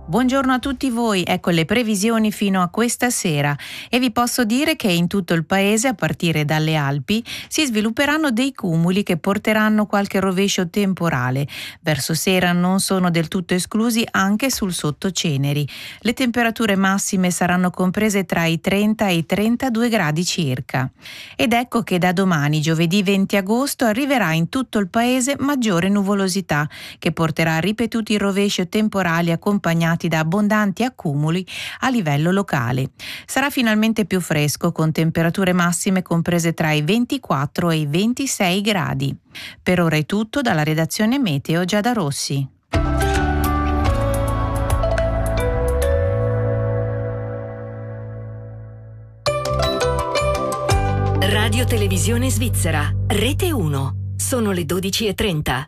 Buongiorno a tutti voi, ecco le previsioni fino a questa sera e vi posso dire che in tutto il paese, a partire dalle Alpi, si svilupperanno dei cumuli che porteranno qualche rovescio temporale. Verso sera non sono del tutto esclusi anche sul sottoceneri. Le temperature massime saranno comprese tra i 30 e i 32 gradi circa. Ed ecco che da domani, giovedì 20 agosto, arriverà in tutto il paese maggiore nuvolosità che porterà a ripetuti rovesci temporali accompagnati da abbondanti accumuli a livello locale. Sarà finalmente più fresco, con temperature massime comprese tra i 24 e i 26 gradi. Per ora è tutto dalla redazione Meteo Giada Rossi. Radio Televisione Svizzera, Rete 1. Sono le 12:30.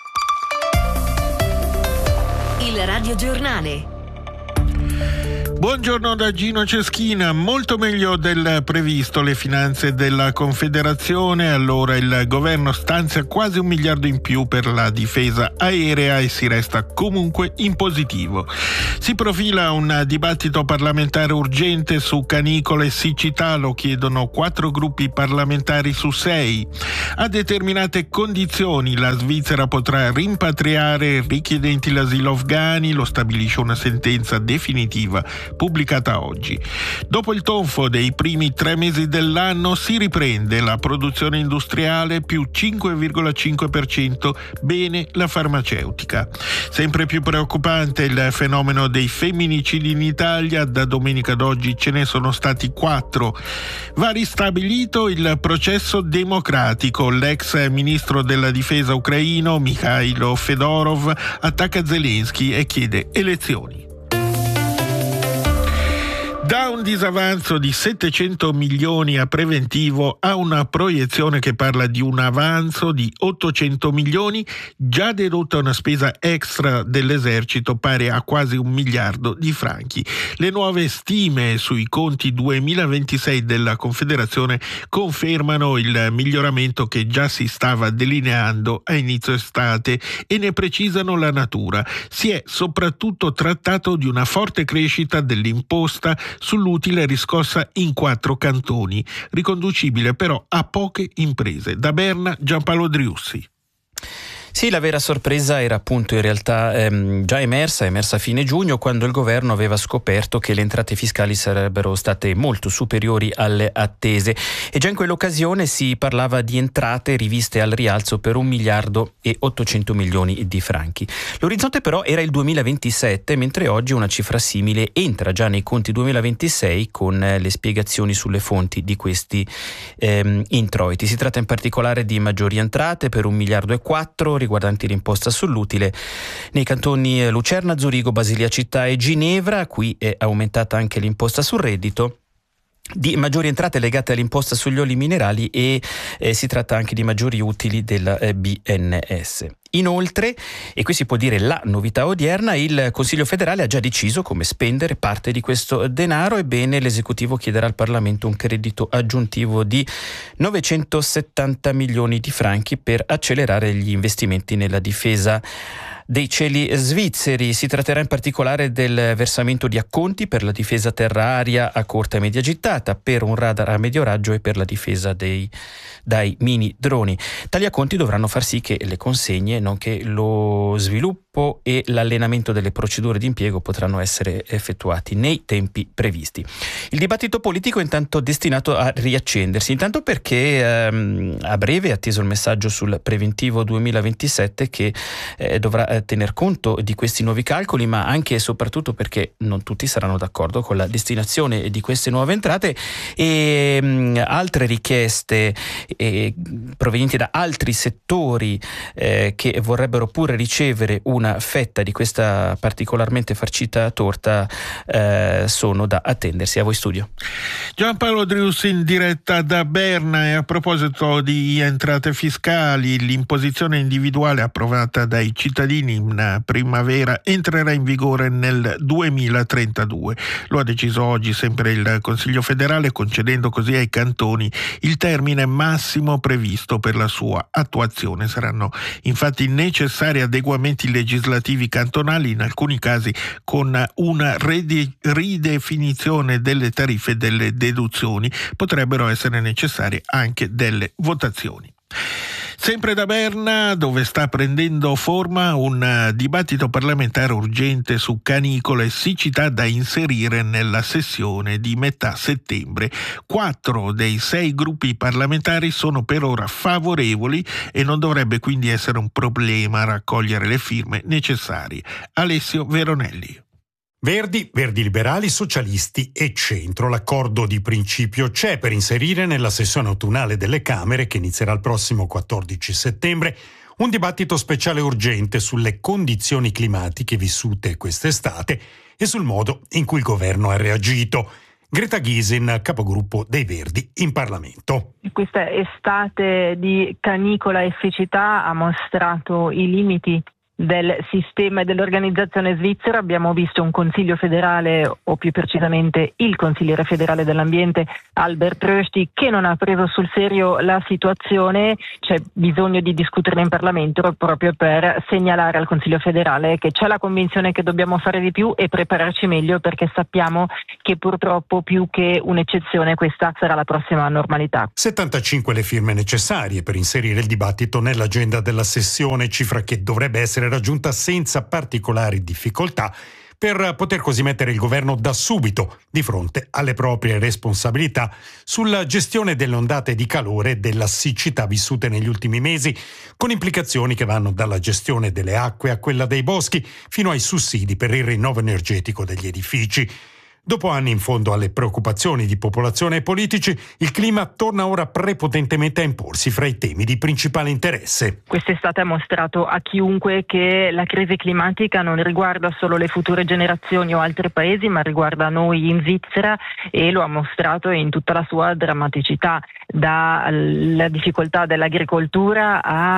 Il Radio Giornale. Buongiorno da Gino Ceschina. Molto meglio del previsto le finanze della Confederazione. Allora il governo stanzia quasi 1 miliardo in più per la difesa aerea e si resta comunque in positivo. Si profila un dibattito parlamentare urgente su canicole e siccità, lo chiedono 4 gruppi parlamentari su 6. A determinate condizioni la Svizzera potrà rimpatriare richiedenti l'asilo afghani, lo stabilisce una sentenza definitiva pubblicata oggi. Dopo il tonfo dei primi 3 mesi dell'anno si riprende la produzione industriale più 5,5%, bene la farmaceutica. Sempre più preoccupante il fenomeno dei femminicidi in Italia, da domenica d'oggi ce ne sono stati 4. Va ristabilito il processo democratico. L'ex ministro della difesa ucraino Mikhailo Fedorov attacca Zelensky e chiede elezioni. Da un disavanzo di 700 milioni a preventivo a una proiezione che parla di un avanzo di 800 milioni, già dedotta una spesa extra dell'esercito pari a quasi 1 miliardo di franchi. Le nuove stime sui conti 2026 della Confederazione confermano il miglioramento che già si stava delineando a inizio estate e ne precisano la natura. Si è soprattutto trattato di una forte crescita dell'imposta sull'utile riscossa in 4 cantoni, riconducibile però a poche imprese. Da Berna, Giampaolo Driussi. Sì, la vera sorpresa era appunto in realtà già emersa a fine giugno, quando il governo aveva scoperto che le entrate fiscali sarebbero state molto superiori alle attese, e già in quell'occasione si parlava di entrate riviste al rialzo per 1 miliardo e 800 milioni di franchi. L'orizzonte però era il 2027, mentre oggi una cifra simile entra già nei conti 2026 con le spiegazioni sulle fonti di questi introiti. Si tratta in particolare di maggiori entrate per 1 miliardo e 4 riguardanti l'imposta sull'utile nei cantoni Lucerna, Zurigo, Basilea Città e Ginevra. Qui è aumentata anche l'imposta sul reddito, di maggiori entrate legate all'imposta sugli oli minerali e si tratta anche di maggiori utili della BNS. Inoltre, e qui si può dire la novità odierna, il Consiglio federale ha già deciso come spendere parte di questo denaro. Ebbene, l'esecutivo chiederà al Parlamento un credito aggiuntivo di 970 milioni di franchi per accelerare gli investimenti nella difesa dei cieli svizzeri. Si tratterà in particolare del versamento di acconti per la difesa terra-aria a corta e media gittata, per un radar a medio raggio e per la difesa dai mini droni. Tali acconti dovranno far sì che le consegne, nonché lo sviluppo e l'allenamento delle procedure di impiego potranno essere effettuati nei tempi previsti. Il dibattito politico è intanto destinato a riaccendersi, intanto perché a breve è atteso il messaggio sul preventivo 2027 che dovrà tener conto di questi nuovi calcoli, ma anche e soprattutto perché non tutti saranno d'accordo con la destinazione di queste nuove entrate e altre richieste provenienti da altri settori che vorrebbero pure ricevere una fetta di questa particolarmente farcita torta sono da attendersi. A voi studio. Giampaolo Driussi in diretta da Berna. E a proposito di entrate fiscali, l'imposizione individuale approvata dai cittadini in primavera entrerà in vigore nel 2032. Lo ha deciso oggi sempre il Consiglio federale, concedendo così ai cantoni il termine massimo previsto per la sua attuazione. Saranno infatti apportati necessari adeguamenti legislativi cantonali, in alcuni casi con una ridefinizione delle tariffe e delle deduzioni. Potrebbero essere necessarie anche delle votazioni. Sempre da Berna, dove sta prendendo forma un dibattito parlamentare urgente su canicola e siccità da inserire nella sessione di metà settembre. 4 dei 6 gruppi parlamentari sono per ora favorevoli e non dovrebbe quindi essere un problema raccogliere le firme necessarie. Alessio Veronelli. Verdi liberali, socialisti e centro. L'accordo di principio c'è per inserire nella sessione autunnale delle Camere, che inizierà il prossimo 14 settembre, un dibattito speciale urgente sulle condizioni climatiche vissute quest'estate e sul modo in cui il governo ha reagito. Greta Gysin, capogruppo dei Verdi in Parlamento. Questa estate di canicola e siccità ha mostrato i limiti del sistema e dell'organizzazione svizzera. Abbiamo visto un consiglio federale, o più precisamente il consigliere federale dell'ambiente Albert Rösti, che non ha preso sul serio la situazione. C'è bisogno di discuterne in Parlamento proprio per segnalare al Consiglio federale che c'è la convinzione che dobbiamo fare di più e prepararci meglio, perché sappiamo che purtroppo più che un'eccezione questa sarà la prossima normalità. 75 le firme necessarie per inserire il dibattito nell'agenda della sessione, cifra che dovrebbe essere raggiunta senza particolari difficoltà, per poter così mettere il governo da subito di fronte alle proprie responsabilità sulla gestione delle ondate di calore e della siccità vissute negli ultimi mesi, con implicazioni che vanno dalla gestione delle acque a quella dei boschi fino ai sussidi per il rinnovo energetico degli edifici. Dopo anni in fondo alle preoccupazioni di popolazione e politici, il clima torna ora prepotentemente a imporsi fra i temi di principale interesse. Quest'estate ha mostrato a chiunque che la crisi climatica non riguarda solo le future generazioni o altri paesi, ma riguarda noi in Svizzera, e lo ha mostrato in tutta la sua drammaticità, dalla difficoltà dell'agricoltura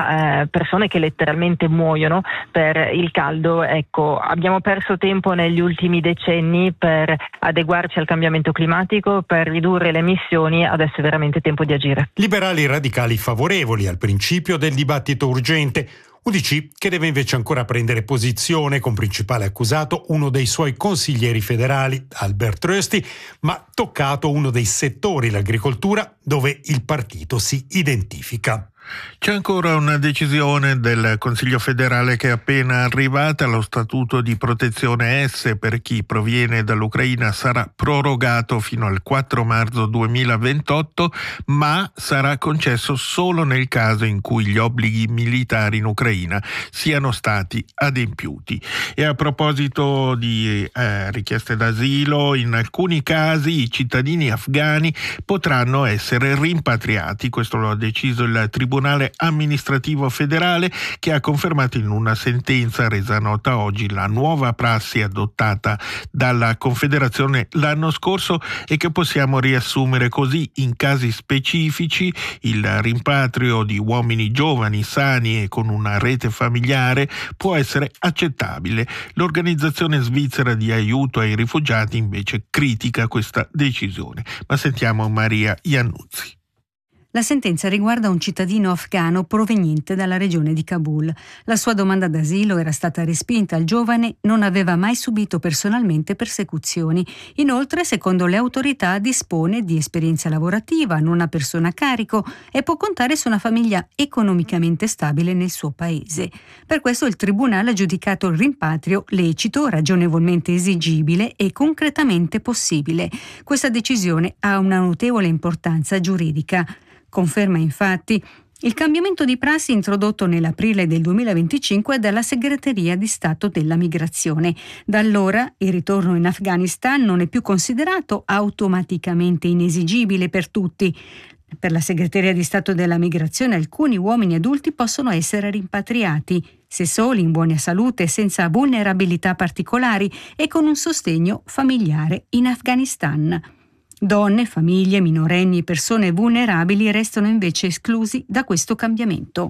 a persone che letteralmente muoiono per il caldo. Ecco, abbiamo perso tempo negli ultimi decenni per adeguarci al cambiamento climatico, per ridurre le emissioni. Adesso è veramente tempo di agire. Liberali radicali favorevoli al principio del dibattito urgente. UDC che deve invece ancora prendere posizione, con principale accusato uno dei suoi consiglieri federali, Albert Rösti, ma toccato uno dei settori, l'agricoltura, dove il partito si identifica. C'è ancora una decisione del Consiglio federale che è appena arrivata. Lo statuto di protezione S per chi proviene dall'Ucraina sarà prorogato fino al 4 marzo 2028, ma sarà concesso solo nel caso in cui gli obblighi militari in Ucraina siano stati adempiuti. E a proposito di richieste d'asilo, in alcuni casi i cittadini afghani potranno essere rimpatriati. Questo lo ha deciso il Tribunale amministrativo federale, che ha confermato in una sentenza resa nota oggi la nuova prassi adottata dalla Confederazione l'anno scorso e che possiamo riassumere così: in casi specifici il rimpatrio di uomini giovani, sani e con una rete familiare può essere accettabile. L'Organizzazione svizzera di aiuto ai rifugiati invece critica questa decisione. Ma sentiamo Maria Iannuzzi. La sentenza riguarda un cittadino afghano proveniente dalla regione di Kabul. La sua domanda d'asilo era stata respinta. Il giovane non aveva mai subito personalmente persecuzioni. Inoltre, secondo le autorità, dispone di esperienza lavorativa, non ha persona a carico e può contare su una famiglia economicamente stabile nel suo paese. Per questo il Tribunale ha giudicato il rimpatrio lecito, ragionevolmente esigibile e concretamente possibile. Questa decisione ha una notevole importanza giuridica. Conferma infatti il cambiamento di prassi introdotto nell'aprile del 2025 dalla Segreteria di Stato della Migrazione. Da allora il ritorno in Afghanistan non è più considerato automaticamente inesigibile per tutti. Per la Segreteria di Stato della Migrazione alcuni uomini adulti possono essere rimpatriati, se soli, in buona salute, senza vulnerabilità particolari e con un sostegno familiare in Afghanistan. Donne, famiglie, minorenni e persone vulnerabili restano invece esclusi da questo cambiamento.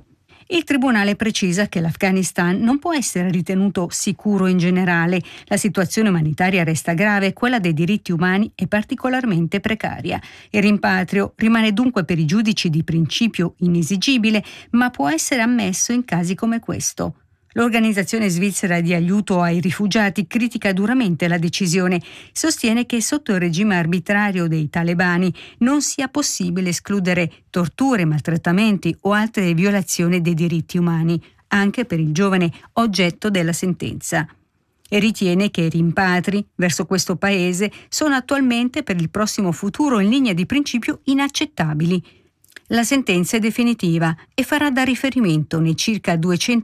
Il tribunale precisa che l'Afghanistan non può essere ritenuto sicuro in generale. La situazione umanitaria resta grave e quella dei diritti umani è particolarmente precaria. Il rimpatrio rimane dunque per i giudici di principio inesigibile, ma può essere ammesso in casi come questo. L'Organizzazione svizzera di aiuto ai rifugiati critica duramente la decisione. Sostiene che sotto il regime arbitrario dei talebani non sia possibile escludere torture, maltrattamenti o altre violazioni dei diritti umani, anche per il giovane oggetto della sentenza. E ritiene che i rimpatri verso questo paese sono attualmente per il prossimo futuro in linea di principio inaccettabili. La sentenza è definitiva e farà da riferimento nei circa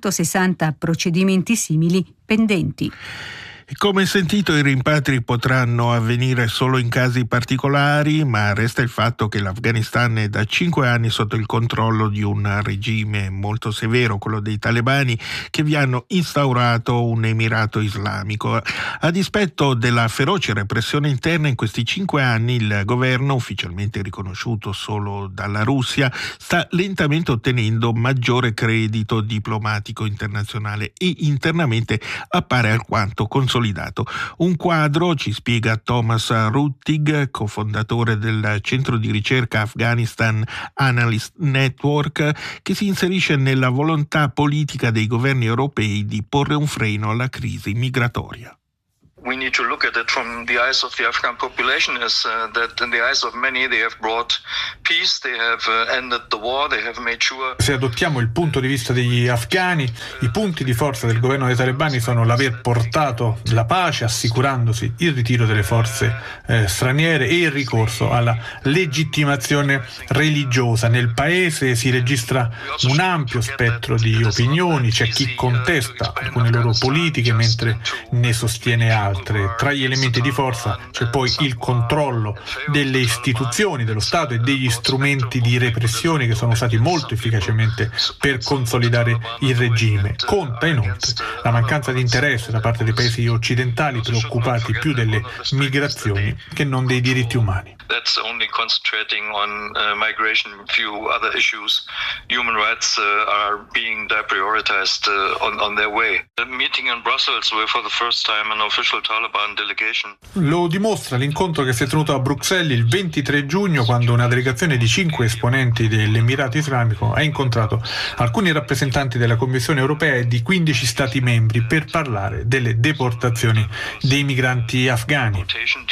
260 procedimenti simili pendenti. Come sentito, i rimpatri potranno avvenire solo in casi particolari, ma resta il fatto che l'Afghanistan è da 5 anni sotto il controllo di un regime molto severo, quello dei talebani, che vi hanno instaurato un emirato islamico. A dispetto della feroce repressione interna, in questi 5 anni il governo, ufficialmente riconosciuto solo dalla Russia, sta lentamente ottenendo maggiore credito diplomatico internazionale e internamente appare alquanto consolidato. Un quadro, ci spiega Thomas Ruttig, cofondatore del centro di ricerca Afghanistan Analyst Network, che si inserisce nella volontà politica dei governi europei di porre un freno alla crisi migratoria. We need to look at it from the eyes of the Afghan population is that in the eyes of many they have brought peace, they have ended the war, they have made sure. Se adottiamo il punto di vista degli afghani, i punti di forza del governo dei talebani sono l'aver portato la pace, assicurandosi il ritiro delle forze straniere e il ricorso alla legittimazione religiosa. Nel paese si registra un ampio spettro di opinioni, c'è chi contesta alcune loro politiche mentre ne sostiene altre. Tra gli elementi di forza c'è poi il controllo delle istituzioni dello Stato e degli strumenti di repressione che sono usati molto efficacemente per consolidare il regime. Conta inoltre la mancanza di interesse da parte dei paesi occidentali, preoccupati più delle migrazioni che non dei diritti umani. That's only concentrating on migration, few other issues. Human rights are being deprioritized on their way. The meeting in Brussels where for the first time an official Taliban delegation. Lo dimostra l'incontro che si è tenuto a Bruxelles il 23 giugno, quando una delegazione di 5 esponenti dell'Emirato Islamico ha incontrato alcuni rappresentanti della Commissione europea e di 15 Stati membri per parlare delle deportazioni dei migranti afghani.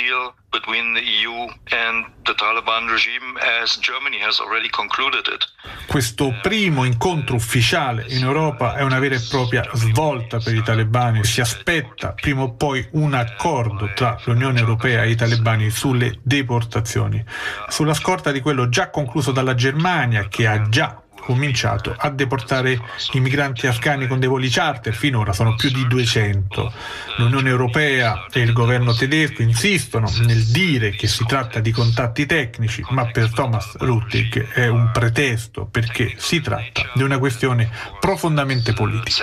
Between the EU and the Taliban regime, as Germany has already concluded it. Questo primo incontro ufficiale in Europa è una vera e propria svolta per i talebani. Si aspetta prima o poi un accordo tra l'Unione Europea e i talebani sulle deportazioni, sulla scorta di quello già concluso dalla Germania, che ha già cominciato a deportare i migranti afghani con dei voli charter. Finora sono più di 200. L'Unione Europea e il governo tedesco insistono nel dire che si tratta di contatti tecnici, ma per Thomas Ruttig è un pretesto, perché si tratta di una questione profondamente politica.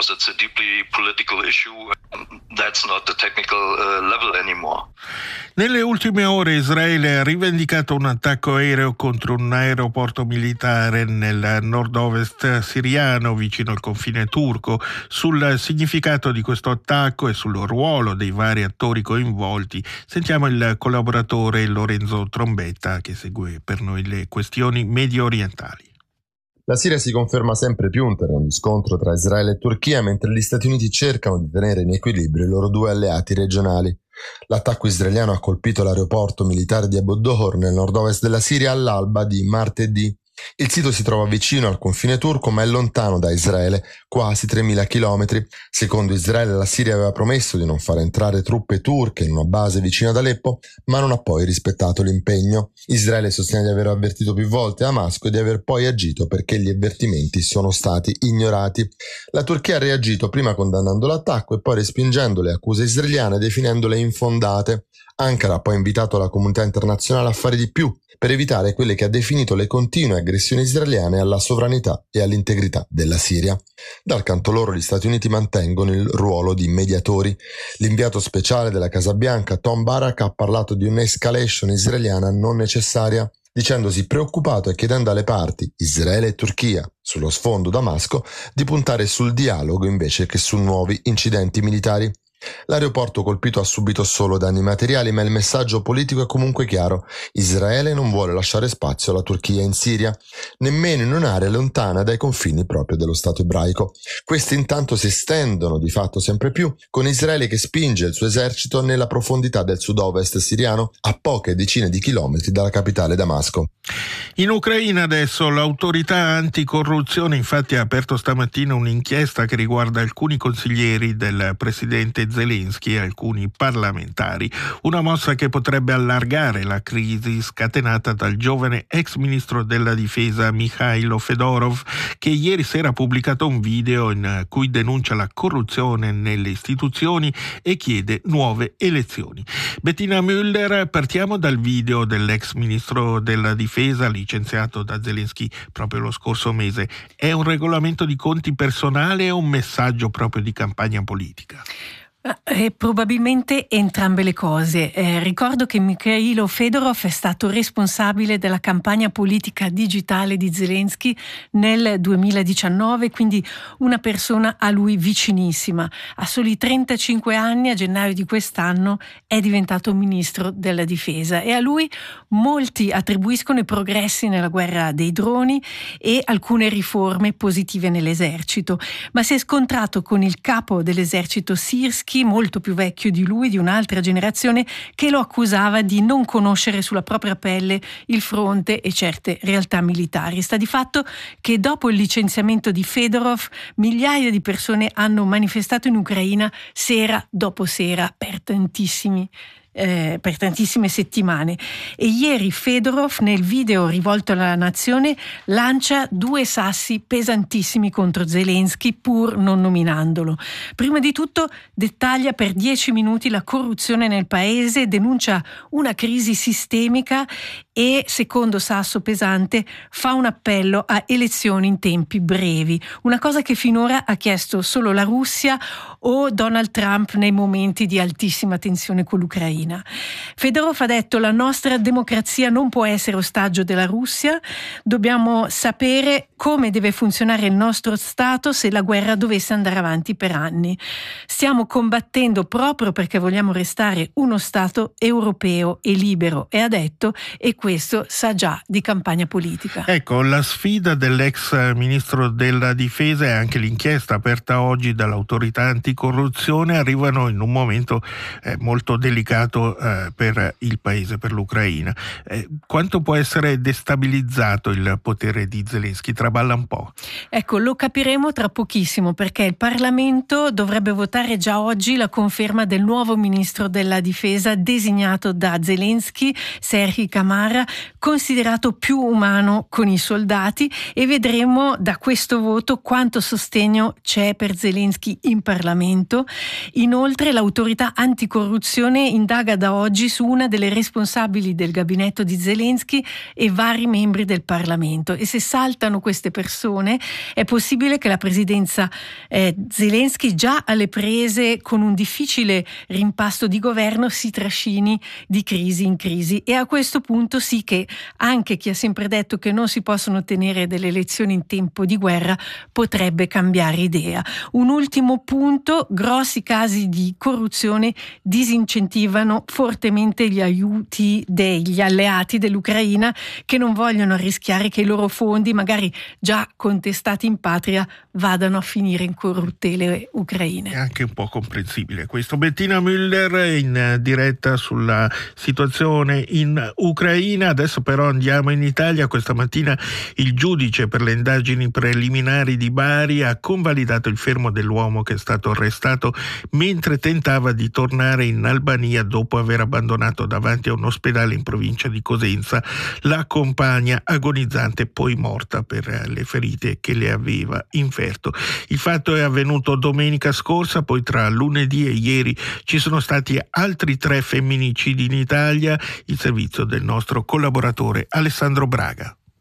Nelle ultime ore Israele ha rivendicato un attacco aereo contro un aeroporto militare nel nord-ovest siriano vicino al confine turco. Sul significato di questo attacco e sul ruolo dei vari attori coinvolti sentiamo il collaboratore Lorenzo Trombetta, che segue per noi le questioni medio orientali. La Siria si conferma sempre più un terreno di scontro tra Israele e Turchia, mentre gli Stati Uniti cercano di tenere in equilibrio i loro due alleati regionali. L'attacco israeliano ha colpito l'aeroporto militare di Abu Dohor nel nord-ovest della Siria all'alba di martedì. Il sito si trova vicino al confine turco, ma è lontano da Israele, quasi 3.000 chilometri. Secondo Israele, la Siria aveva promesso di non far entrare truppe turche in una base vicino ad Aleppo, ma non ha poi rispettato l'impegno. Israele sostiene di aver avvertito più volte Damasco e di aver poi agito perché gli avvertimenti sono stati ignorati. La Turchia ha reagito prima condannando l'attacco e poi respingendo le accuse israeliane, definendole infondate. Ankara ha poi invitato la comunità internazionale a fare di più per evitare quelle che ha definito le continue aggressioni israeliane alla sovranità e all'integrità della Siria. Dal canto loro gli Stati Uniti mantengono il ruolo di mediatori. L'inviato speciale della Casa Bianca Tom Barak ha parlato di un'escalation israeliana non necessaria. dicendosi preoccupato e chiedendo alle parti, Israele e Turchia, sullo sfondo Damasco, di puntare sul dialogo invece che su nuovi incidenti militari. L'aeroporto colpito ha subito solo danni materiali, ma il messaggio politico è comunque chiaro. Israele non vuole lasciare spazio alla Turchia in Siria, nemmeno in un'area lontana dai confini proprio dello Stato ebraico. Questi intanto si estendono di fatto sempre più, con Israele che spinge il suo esercito nella profondità del sud-ovest siriano, a poche decine di chilometri dalla capitale Damasco. In Ucraina adesso l'autorità anticorruzione infatti ha aperto stamattina un'inchiesta che riguarda alcuni consiglieri del presidente Zelensky e alcuni parlamentari, una mossa che potrebbe allargare la crisi scatenata dal giovane ex ministro della difesa Mikhailo Fedorov, che ieri sera ha pubblicato un video in cui denuncia la corruzione nelle istituzioni e chiede nuove elezioni. Bettina Müller, partiamo dal video dell'ex ministro della difesa licenziato da Zelensky proprio lo scorso mese. È un regolamento di conti personale o un messaggio proprio di campagna politica? Probabilmente entrambe le cose. Ricordo che Mikhailo Fedorov è stato responsabile della campagna politica digitale di Zelensky nel 2019, quindi una persona a lui vicinissima. A soli 35 anni, a gennaio di quest'anno, è diventato ministro della difesa e a lui molti attribuiscono i progressi nella guerra dei droni e alcune riforme positive nell'esercito, ma si è scontrato con il capo dell'esercito Sirski, molto più vecchio di lui, di un'altra generazione, che lo accusava di non conoscere sulla propria pelle il fronte e certe realtà militari. Sta di fatto che dopo il licenziamento di Fedorov migliaia di persone hanno manifestato in Ucraina sera dopo sera per tantissime settimane, e ieri Fedorov nel video rivolto alla nazione lancia 2 sassi pesantissimi contro Zelensky pur non nominandolo. Prima di tutto dettaglia per 10 minuti la corruzione nel paese, denuncia una crisi sistemica e, secondo sasso pesante, fa un appello a elezioni in tempi brevi, una cosa che finora ha chiesto solo la Russia o Donald Trump nei momenti di altissima tensione con l'Ucraina. Fedorov ha detto: la nostra democrazia non può essere ostaggio della Russia, dobbiamo sapere come deve funzionare il nostro Stato se la guerra dovesse andare avanti per anni. Stiamo combattendo proprio perché vogliamo restare uno Stato europeo e libero, e ha detto, e questo sa già di campagna politica. Ecco, la sfida dell'ex ministro della difesa e anche l'inchiesta aperta oggi dall'autorità anticorruzione arrivano in un momento molto delicato per il paese, per l'Ucraina. Quanto può essere destabilizzato il potere di Zelensky? Traballa un po'. Ecco, lo capiremo tra pochissimo, perché il Parlamento dovrebbe votare già oggi la conferma del nuovo ministro della difesa designato da Zelensky, Serhii Kamara, considerato più umano con i soldati, e vedremo da questo voto quanto sostegno c'è per Zelensky in Parlamento. Inoltre l'autorità anticorruzione indaga da oggi su una delle responsabili del gabinetto di Zelensky e vari membri del Parlamento, e se saltano queste persone è possibile che la presidenza Zelensky, già alle prese con un difficile rimpasto di governo, si trascini di crisi in crisi, e a questo punto sì che anche chi ha sempre detto che non si possono tenere delle elezioni in tempo di guerra potrebbe cambiare idea. Un ultimo punto: grossi casi di corruzione disincentivano fortemente gli aiuti degli alleati dell'Ucraina, che non vogliono rischiare che i loro fondi, magari già contestati in patria, vadano a finire in corruttele ucraine. È anche un po' comprensibile questo. Bettina Müller in diretta sulla situazione in Ucraina. Adesso però andiamo in Italia. Questa mattina il giudice per le indagini preliminari di Bari ha convalidato il fermo dell'uomo che è stato arrestato mentre tentava di tornare in Albania dopo aver abbandonato davanti a un ospedale in provincia di Cosenza la compagna agonizzante, poi morta per le ferite che le aveva inferto. Il fatto è avvenuto domenica scorsa, poi tra lunedì e ieri ci sono stati altri 3 femminicidi in Italia. Il servizio del nostro collaboratore Alessandro Braga.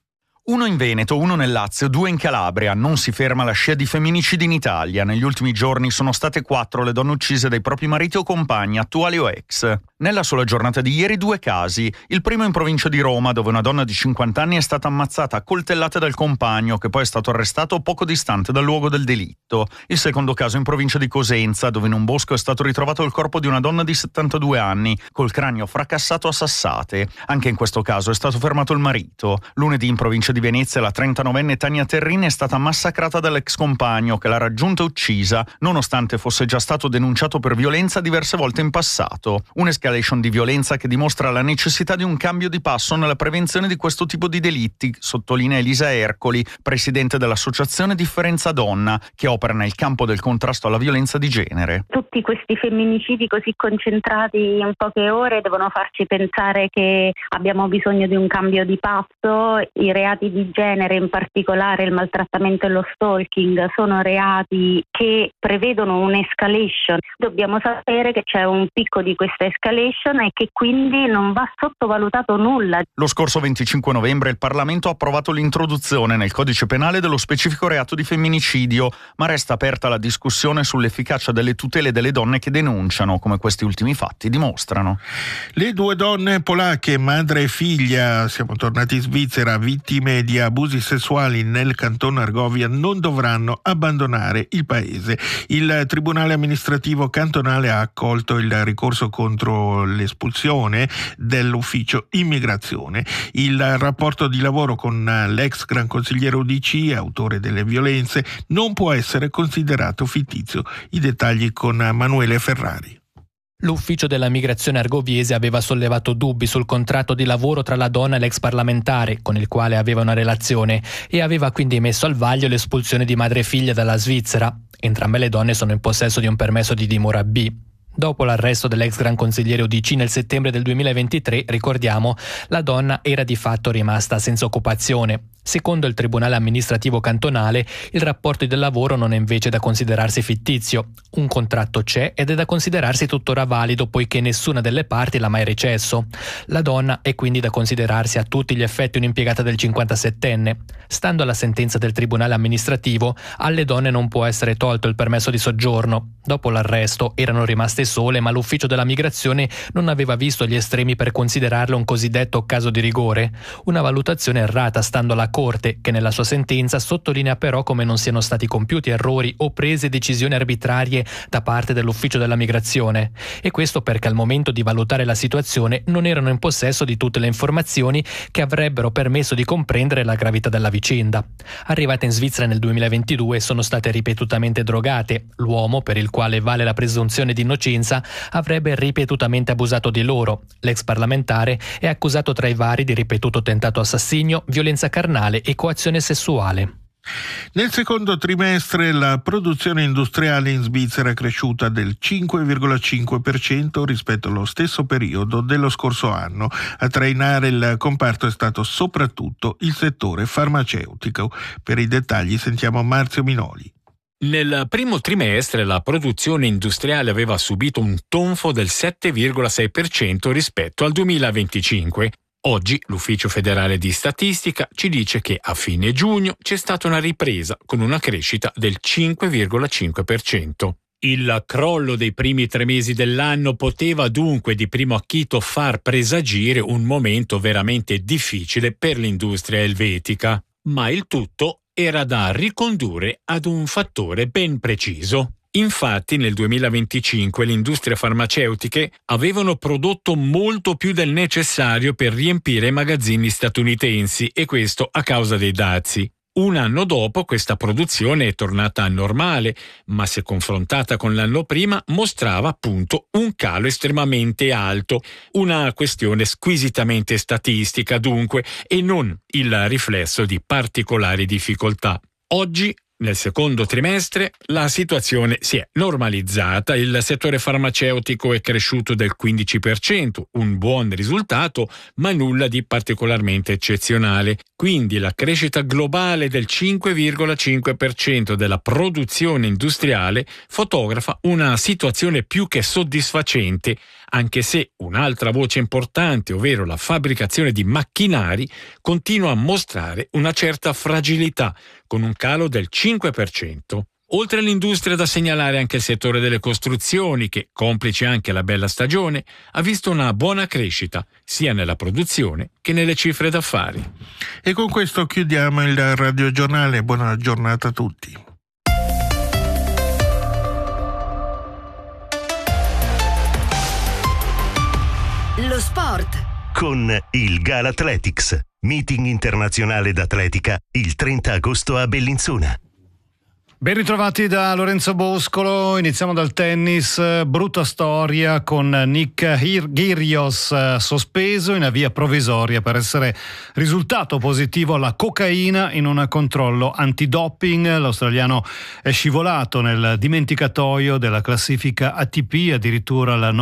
Uno in Veneto, uno nel Lazio, 2 in Calabria. Non si ferma la scia di femminicidi in Italia. Negli ultimi giorni sono state 4 le donne uccise dai propri mariti o compagni, attuali o ex. Nella sola giornata di ieri 2 casi. Il primo in provincia di Roma, dove una donna di 50 anni è stata ammazzata a coltellate dal compagno, che poi è stato arrestato poco distante dal luogo del delitto. Il secondo caso in provincia di Cosenza, dove in un bosco è stato ritrovato il corpo di una donna di 72 anni, col cranio fracassato a sassate. Anche in questo caso è stato fermato il marito. Lunedì in provincia di Venezia la 39enne Tania Terrini è stata massacrata dall'ex compagno, che l'ha raggiunta e uccisa, nonostante fosse già stato denunciato per violenza diverse volte in passato. Un'escalation di violenza che dimostra la necessità di un cambio di passo nella prevenzione di questo tipo di delitti, sottolinea Elisa Ercoli, presidente dell'associazione Differenza Donna, che opera nel campo del contrasto alla violenza di genere. Tutti questi femminicidi così concentrati in poche ore devono farci pensare che abbiamo bisogno di un cambio di passo. I reati di genere, in particolare il maltrattamento e lo stalking, sono reati che prevedono un'escalation. Dobbiamo sapere che c'è un picco di questa escalation e che quindi non va sottovalutato nulla. Lo scorso 25 novembre il Parlamento ha approvato l'introduzione nel codice penale dello specifico reato di femminicidio, ma resta aperta la discussione sull'efficacia delle tutele delle donne che denunciano, come questi ultimi fatti dimostrano. Le 2 donne polacche, madre e figlia, siamo tornati in Svizzera, vittime di abusi sessuali nel canton Argovia, non dovranno abbandonare il paese. Il Tribunale amministrativo cantonale ha accolto il ricorso contro l'espulsione dell'ufficio immigrazione. Il rapporto di lavoro con l'ex gran consigliere UDC, autore delle violenze, non può essere considerato fittizio. I dettagli con Manuele Ferrari. L'ufficio della migrazione argoviese aveva sollevato dubbi sul contratto di lavoro tra la donna e l'ex parlamentare, con il quale aveva una relazione, e aveva quindi messo al vaglio l'espulsione di madre e figlia dalla Svizzera. Entrambe le donne sono in possesso di un permesso di dimora B. Dopo l'arresto dell'ex gran consigliere UDC nel settembre del 2023, ricordiamo, la donna era di fatto rimasta senza occupazione. Secondo il Tribunale amministrativo cantonale, il rapporto del lavoro non è invece da considerarsi fittizio. Un contratto c'è ed è da considerarsi tuttora valido poiché nessuna delle parti l'ha mai recesso. La donna è quindi da considerarsi a tutti gli effetti un'impiegata del 57enne. Stando alla sentenza del Tribunale amministrativo, alle donne non può essere tolto il permesso di soggiorno. Dopo l'arresto erano rimaste sole, ma l'ufficio della migrazione non aveva visto gli estremi per considerarlo un cosiddetto caso di rigore. Una valutazione errata stando alla Corte, che nella sua sentenza sottolinea però come non siano stati compiuti errori o prese decisioni arbitrarie da parte dell'ufficio della migrazione. E questo perché al momento di valutare la situazione non erano in possesso di tutte le informazioni che avrebbero permesso di comprendere la gravità della vicenda. Arrivate in Svizzera nel 2022 sono state ripetutamente drogate. L'uomo, per il quale vale la presunzione di innocenza, avrebbe ripetutamente abusato di loro. L'ex parlamentare è accusato tra i vari di ripetuto tentato assassinio, violenza carnale e coazione sessuale. Nel secondo trimestre la produzione industriale in Svizzera è cresciuta del 5,5% rispetto allo stesso periodo dello scorso anno. A trainare il comparto è stato soprattutto il settore farmaceutico. Per i dettagli sentiamo Marzio Minoli. Nel primo trimestre la produzione industriale aveva subito un tonfo del 7,6% rispetto al 2025. Oggi l'Ufficio federale di statistica ci dice che a fine giugno c'è stata una ripresa con una crescita del 5,5%. Il crollo dei primi 3 mesi dell'anno poteva dunque di primo acchito far presagire un momento veramente difficile per l'industria elvetica, ma il tutto era da ricondurre ad un fattore ben preciso. Infatti nel 2025 le industrie farmaceutiche avevano prodotto molto più del necessario per riempire i magazzini statunitensi, e questo a causa dei dazi. Un anno dopo questa produzione è tornata normale, ma se confrontata con l'anno prima mostrava appunto un calo estremamente alto, una questione squisitamente statistica dunque e non il riflesso di particolari difficoltà. Oggi, nel secondo trimestre, la situazione si è normalizzata, il settore farmaceutico è cresciuto del 15%, un buon risultato, ma nulla di particolarmente eccezionale. Quindi la crescita globale del 5,5% della produzione industriale fotografa una situazione più che soddisfacente, anche se un'altra voce importante, ovvero la fabbricazione di macchinari, continua a mostrare una certa fragilità, con un calo del 5%. Oltre all'industria, da segnalare anche il settore delle costruzioni che, complice anche la bella stagione, ha visto una buona crescita sia nella produzione che nelle cifre d'affari. E con questo chiudiamo il radiogiornale. Buona giornata a tutti. Lo sport con il Galathletics, meeting internazionale d'atletica il 30 agosto a Bellinzona. Ben ritrovati da Lorenzo Boscolo, iniziamo dal tennis, brutta storia con Nick Kyrgios sospeso in via provvisoria per essere risultato positivo alla cocaina in un controllo antidoping. L'australiano è scivolato nel dimenticatoio della classifica ATP, addirittura al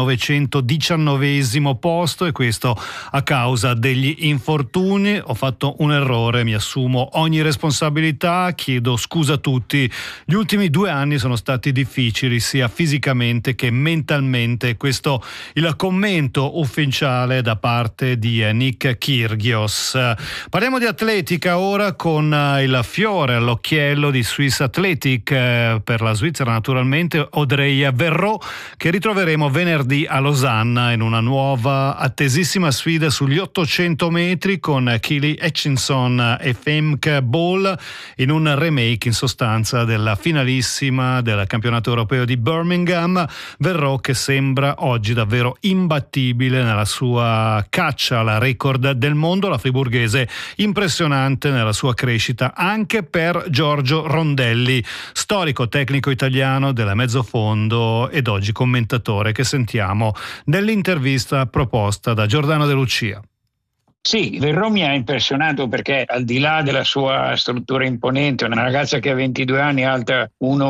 919° posto, e questo a causa degli infortuni. Ho fatto un errore, mi assumo ogni responsabilità, chiedo scusa a tutti. Gli ultimi 2 anni sono stati difficili sia fisicamente che mentalmente. Questo il commento ufficiale da parte di Nick Kyrgios. Parliamo di atletica ora con il fiore all'occhiello di Swiss Athletic, per la Svizzera naturalmente, Audrey Verreau, che ritroveremo venerdì a Losanna in una nuova attesissima sfida sugli 800 metri con Kili Hutchinson e Femke Bol, in un remake in sostanza della finalissima del campionato europeo di Birmingham. Verreau che sembra oggi davvero imbattibile nella sua caccia al record del mondo, la friburghese impressionante nella sua crescita anche per Giorgio Rondelli, storico tecnico italiano della mezzofondo ed oggi commentatore, che sentiamo nell'intervista proposta da Giordano De Lucia. Sì, Verreau mi ha impressionato perché al di là della sua struttura imponente, una ragazza che ha 22 anni, alta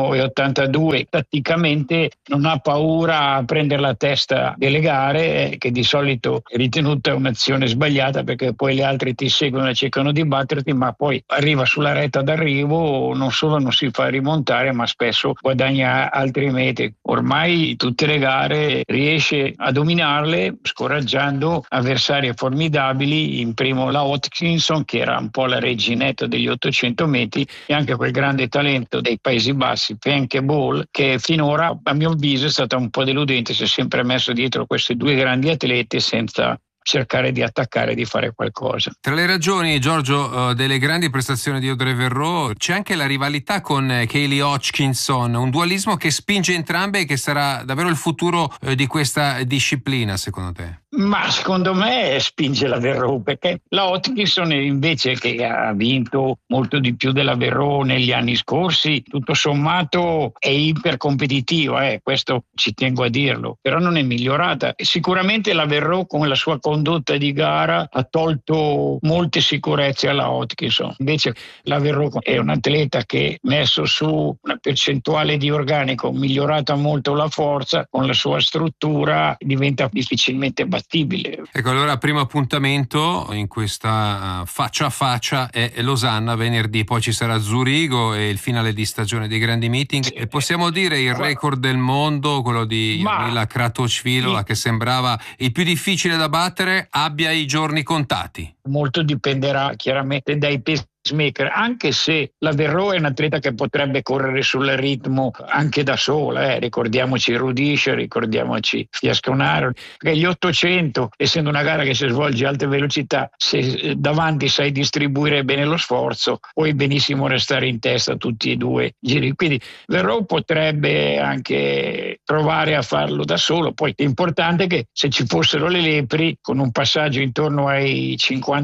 1,82, tatticamente non ha paura a prendere la testa delle gare, che di solito è ritenuta un'azione sbagliata perché poi le altre ti seguono e cercano di batterti, ma poi arriva sulla retta d'arrivo, non solo non si fa rimontare, ma spesso guadagna altri metri. Ormai tutte le gare riesce a dominarle, scoraggiando avversari formidabili. In primo la Hutchinson, che era un po' la reginetta degli 800 metri, e anche quel grande talento dei Paesi Bassi, Femke Bol, che finora a mio avviso è stata un po' deludente, si è sempre messo dietro questi 2 grandi atleti senza cercare di attaccare e di fare qualcosa. Tra le ragioni, Giorgio, delle grandi prestazioni di Audrey Verreau c'è anche la rivalità con Kili Hutchinson, un dualismo che spinge entrambe e che sarà davvero il futuro di questa disciplina, secondo te? Ma secondo me spinge la Verreau, perché la Hutchinson invece, che ha vinto molto di più della Verreau negli anni scorsi, tutto sommato è ipercompetitiva, questo ci tengo a dirlo, però non è migliorata. E sicuramente la Verreau con la sua condotta di gara ha tolto molte sicurezze alla Hutchinson. Invece la Verreau è un atleta che, messo su una percentuale di organico, migliorata molto la forza, con la sua struttura diventa difficilmente battibile. Ecco, allora primo appuntamento in questa faccia a faccia è Losanna venerdì, poi ci sarà Zurigo e il finale di stagione dei grandi meeting, e possiamo dire il record del mondo, quello di Jarmila Kratochvílová, che sembrava il più difficile da battere, abbia i giorni contati. Molto dipenderà chiaramente dai pacemaker, anche se la Verreau è un atleta che potrebbe correre sul ritmo anche da sola, ricordiamoci Rudisha, ricordiamoci Fiasconaro, perché gli 800, essendo una gara che si svolge a alte velocità, se davanti sai distribuire bene lo sforzo, puoi benissimo restare in testa tutti e 2 giri, quindi Verreau potrebbe anche provare a farlo da solo. Poi è importante che se ci fossero le lepri, con un passaggio intorno ai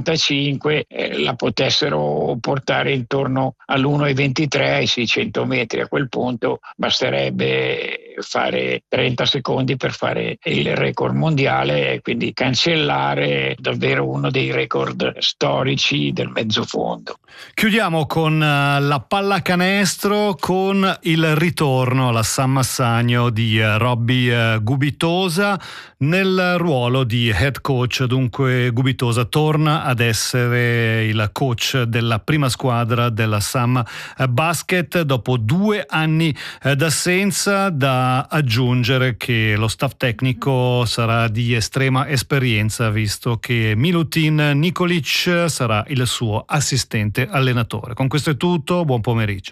55 la potessero portare intorno all'1,23 ai 600 metri. A quel punto basterebbe fare 30 secondi per fare il record mondiale e quindi cancellare davvero uno dei record storici del mezzofondo. Chiudiamo con la pallacanestro, con il ritorno alla San Massagno di Robby Gubitosa nel ruolo di head coach. Dunque Gubitosa torna ad essere il coach della prima squadra della Sam Basket dopo 2 anni d'assenza. Da da aggiungere che lo staff tecnico sarà di estrema esperienza, visto che Milutin Nikolic sarà il suo assistente allenatore. Con questo è tutto, buon pomeriggio.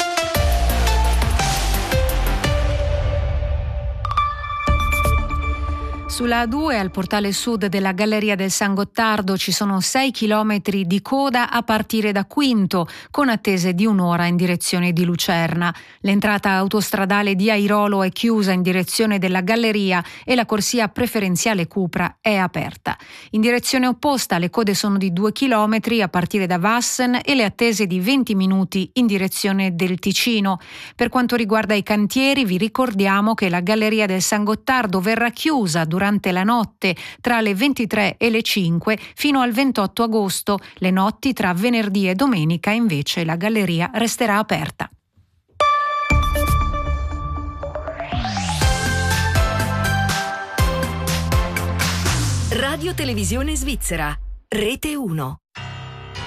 Sulla A2 al portale sud della Galleria del San Gottardo ci sono 6 chilometri di coda a partire da Quinto, con attese di un'ora in direzione di Lucerna. L'entrata autostradale di Airolo è chiusa in direzione della Galleria e la corsia preferenziale Cupra è aperta. In direzione opposta le code sono di 2 chilometri a partire da Vassen e le attese di 20 minuti in direzione del Ticino. Per quanto riguarda i cantieri, vi ricordiamo che la Galleria del San Gottardo verrà chiusa durante la notte tra le 23 e le 5 fino al 28 agosto. Le notti tra venerdì e domenica invece la galleria resterà aperta. Radio Televisione Svizzera, Rete 1.